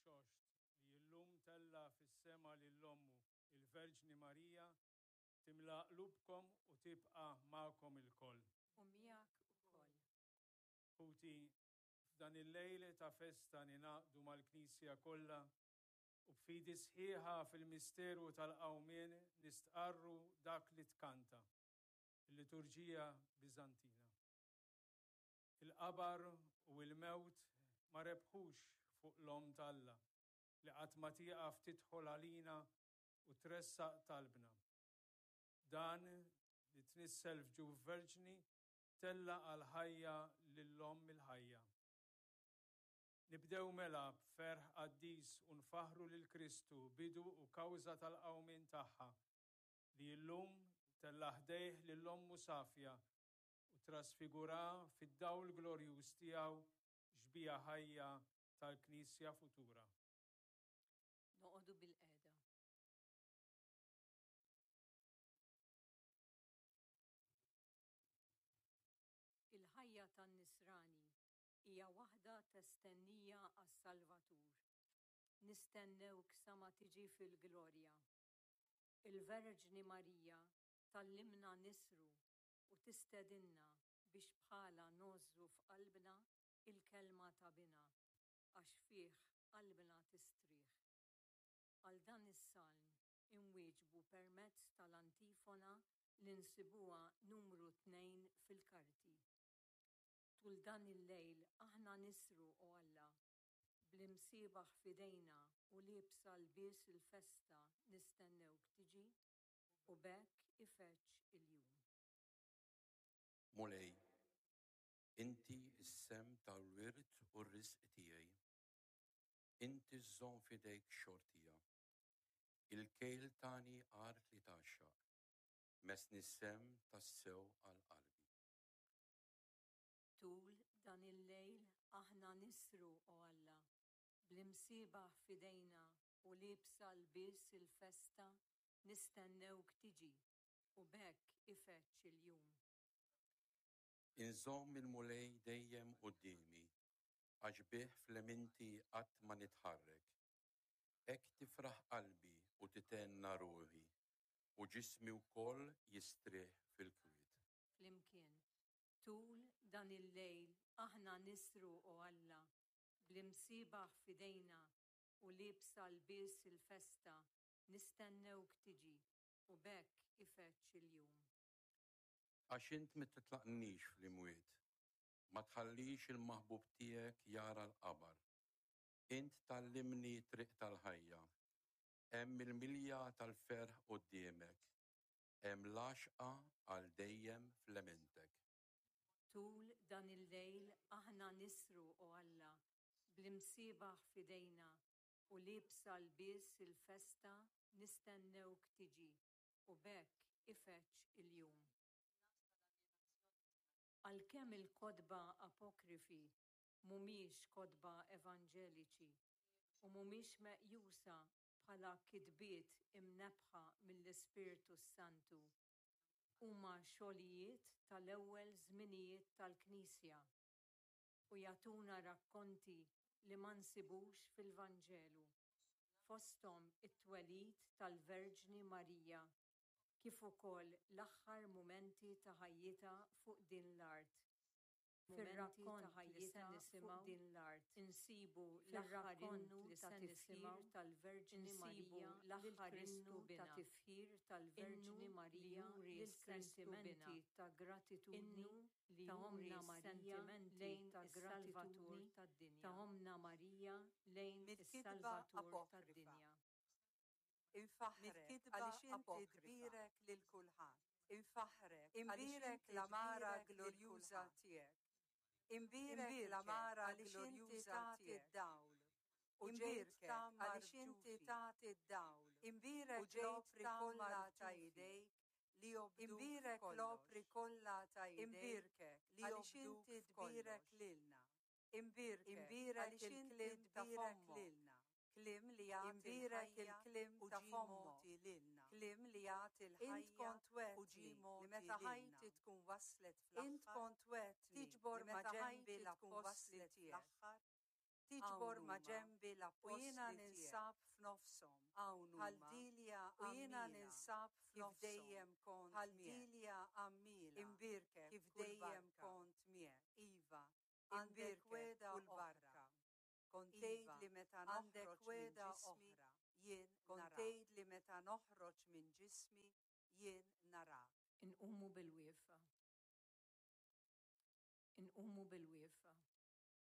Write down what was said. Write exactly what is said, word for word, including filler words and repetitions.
xoxt li illum tella fis-sema lill-Ommu il-Verġni Marija timla qlubkom u tibqa' magħkom ilkoll. U miegħek ukoll. Ħuti f'dan il-lejl ta' festa ninaqdu mal-Knisja kollha u b'fidi sħiħa fil-misteru tal-qawmien nistqarru dak li tkanta, il-liturġija Biżantina. Il-qabar u l-mewt ma rebħux fuq l-om talla li qatt ma tieqaf tidħol għalina u tressaq talbna. Dan li tnissel f'ġuf verġni tella għal ħajja lill-om il-ħajja. Nibdew mela b'ferħ qaddis u nfaħru lil Kristu bidu u kawża tal-qawmien tagħha li llum tella ħdejh lill-Ommu Safja u trasfigura fid-dawl glorjuż tiegħu ġbija ħajja tal-Knisja futura. Noqogħdu bil-qiegħda. Il-ħajja tan-Nisrani hija waħda testennija għas-Salvatur. Nistennewk sa ma tiġi fil-glorja. Il-Verġni Marija tallimna nisru u tistedinna biex bħala nożru f'qalbna il-kelma ta' bina, għax fih qalbna tistrieħ. Għal dan is-salm inwieġbu permezz tal-antifona li nsibuha numru tnejn fil-karti. Tul dan il-lejl aħna nisru u Alla, bl-imsiebaħ fidejna u libsa l-bies il-festa nistennewk tiġi u bekk ifeċ il-jum. Mulej, inti s-sem tal-wirt u r-rizq tiegħi. Inti żżomm fidejk xortija. Il-kejl tani għart li taxxaq, mes nissem tassew għal-qalbi. Tul dan il-lejl aħna nisru u Alla, bl-imsiebaħ fidejna u libsa l-bies il-festa nistennewk tiġi u bekk ifeċ il-jum. Inżomm il-mulej dejjem qudiemi, għax bih fl-eminti qatt ma nitħarrek. Ek tifraħ qalbi u titenna ruħi, u ġismi wkoll jistrieħ fil-kwiet. Flimkien, tul dan il-lejl aħna nisru u Alla, bl-imsiebaħ fidejna u libsa l-bies il-festa nistennewk tiġi u bekk ifeċ il-jum. Għax int ma titlaqnix fl-imwiet, ma tħallix il-maħbub tiegħek jara l-qabar. Int tallimni triq tal-ħajja, hemm il-milja tal-ferħ quddiemek, hemm l-għaxqa għal dejjem fl-ementek. Tul dan il-lejl aħna nisru u Alla, bl-imsiebaħ fidejna u libsa l-bies il-festa nistennewk tiġi u bekk ifeċ il-jum. Għalkemm il-kodba apokrifi mumiex kodba evanġeliċi u mumiex meqjusa bħala kitbiet imnebħa mill-Ispiritu Santu, huma xogħlijiet tal-ewwel żminijiet tal-Knisja u jagħtuna rakkonti li ma nsibux fil-Vanġelu, fosthom it-twelid tal-Verġni Marija, kif ukoll l-aħħar mumenti ta' ħajjitha fuq din l-art. Fir-rakkont li se nisimgħu din l-art insibu l-aħħar innu ta' tifħir tal-Verġni Marija l-aħħar innu ta' tifħir tal-Verġni Marija lill-sentimenti ta' gratitudni ta' Omna Marija lejn is-Salvatur tad-dinja. Ta' Omna Marija lejn is-Salvatur tad-dinja. Infaħrek għaliex inti kbirek lil kulħadd. Infaħrek imbirek l-amara glorjuża tiegħek. Imbirek l-amara glorjuża tiegħek dawl. U ġejt għaliex inti tagħti d-dawl. Imbirek l-opri kollha ta' idejk li jobduk imbirek l-opri kollha ta' idejk. Imbirkek li għaliex inti tbirek lilna. Imbirkek għaliex inti tbirek lilna. Klim li jagħti il-klim ta' fommoti lilna. Klim li jagħti l-ħajja. Int kont wetni li meta ħajti tkun waslet fl-aħħar. Int kont wetni tiġbor ma' ġenbi tkun waslet fl-aħħar. tiġbor ma' Awnuma. ġembi U l-apostli jiena tiegħek. ninsab f'nofshom. Hawnhuma. Bħal-Dilja U jiena Ammila ninsab kif f'nofshom. dejjem kont Bħal-Dilja Ammila Imbirkek kif kull dejjem barka. kont miegħek. Iva, Għandek imbirkek weda kull oħra. barka. Kontejt Iva, li meta għandek noħroġ minn weda ġismi oħra. jien narak. Kontejt li meta noħroġ minn ġismi jien narak. Inqumu bil-wiefa. Inqumu bil-wiefa.